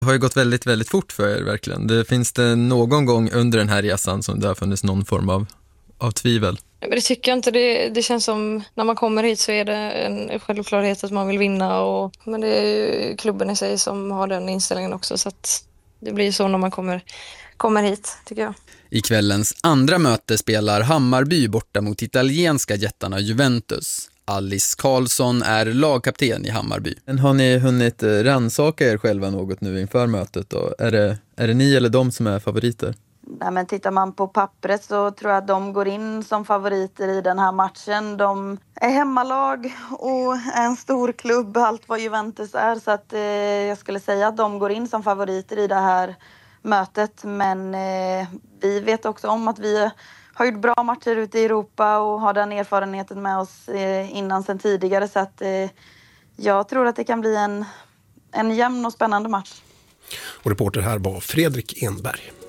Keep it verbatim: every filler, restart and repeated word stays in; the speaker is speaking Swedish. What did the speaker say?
Det har ju gått väldigt, väldigt fort för er verkligen. Det finns det någon gång under den här resan som det har funnits någon form av, av tvivel? Men det tycker jag inte. Det, det känns som när man kommer hit så är det en självklarhet att man vill vinna. Och, men det är ju klubben i sig som har den inställningen också. Så att det blir så när man kommer, kommer hit, tycker jag. I kvällens andra möte spelar Hammarby borta mot italienska jättarna Juventus. Alice Karlsson är lagkapten i Hammarby. Men har ni hunnit rannsaka er själva något nu inför mötet då? Är det, är det ni eller de som är favoriter? Nej, men tittar man på pappret så tror jag att de går in som favoriter i den här matchen. De är hemmalag och är en stor klubb, allt vad Juventus är. Så att, eh, jag skulle säga att de går in som favoriter i det här mötet. Men eh, vi vet också om att vi har gjort bra matcher ute i Europa och har den erfarenheten med oss eh, innan sen tidigare. Så att, eh, jag tror att det kan bli en, en jämn och spännande match. Och reporter här var Fredrik Enberg.